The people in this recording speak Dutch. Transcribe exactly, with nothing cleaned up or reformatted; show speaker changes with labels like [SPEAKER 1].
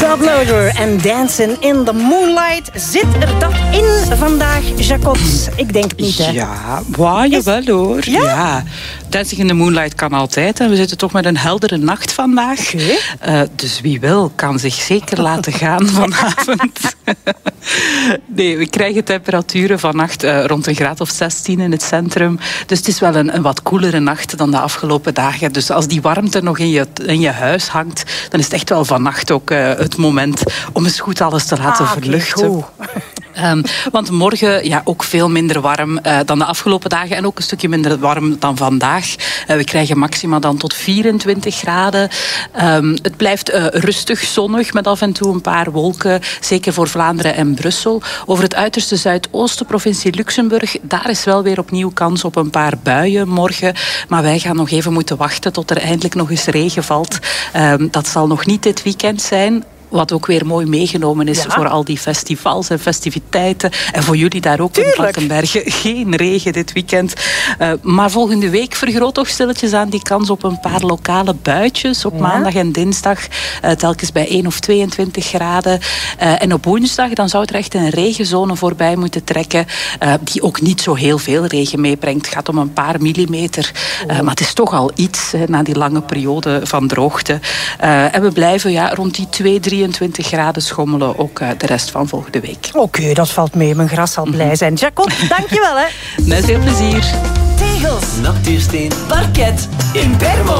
[SPEAKER 1] Toploader en Dancing in the Moonlight. Zit er dat in vandaag, Jacot? Ik denk het niet, hè?
[SPEAKER 2] Ja, wow, jawel hoor.
[SPEAKER 1] Ja?
[SPEAKER 2] ja. Dancing in the Moonlight kan altijd. En we zitten toch met een heldere nacht vandaag.
[SPEAKER 1] Okay.
[SPEAKER 2] Uh, dus wie wil, kan zich zeker laten gaan vanavond. Nee, we krijgen temperaturen vannacht uh, rond een graad of zestien in het centrum. Dus het is wel een, een wat koelere nacht dan de afgelopen dagen. Dus als die warmte nog in je, in je huis hangt, dan is het echt wel vannacht ook uh, het moment om eens goed alles te laten
[SPEAKER 1] ah,
[SPEAKER 2] verluchten.
[SPEAKER 1] Okay,
[SPEAKER 2] Um, want morgen ja, ook veel minder warm uh, dan de afgelopen dagen en ook een stukje minder warm dan vandaag. Uh, we krijgen maxima dan tot vierentwintig graden. Um, het blijft uh, rustig, zonnig met af en toe een paar wolken. Zeker voor Vlaanderen en Brussel. Over het uiterste zuidoosten, provincie Luxemburg, daar is wel weer opnieuw kans op een paar buien morgen. Maar wij gaan nog even moeten wachten tot er eindelijk nog eens regen valt. Um, dat zal nog niet dit weekend zijn. Wat ook weer mooi meegenomen is ja. voor al die festivals en festiviteiten. En voor jullie daar ook
[SPEAKER 1] Tuurlijk.
[SPEAKER 2] in Plattenbergen. Geen regen dit weekend. Uh, maar volgende week vergroot toch stilletjes aan die kans op een paar lokale buitjes. Op ja. maandag en dinsdag. Uh, telkens bij één of tweeëntwintig graden. Uh, en op woensdag dan zou er echt een regenzone voorbij moeten trekken. Uh, die ook niet zo heel veel regen meebrengt. Het gaat om een paar millimeter. Uh, maar het is toch al iets uh, na die lange periode van droogte. Uh, en we blijven ja, rond die twee, drie drieëntwintig graden schommelen ook uh, de rest van volgende week.
[SPEAKER 1] Oké, okay, dat valt mee. Mijn gras zal blij zijn. Jacot, dankjewel hè.
[SPEAKER 2] Met veel plezier.
[SPEAKER 1] Tegels.
[SPEAKER 3] Natuursteen. Parket. In Bermo.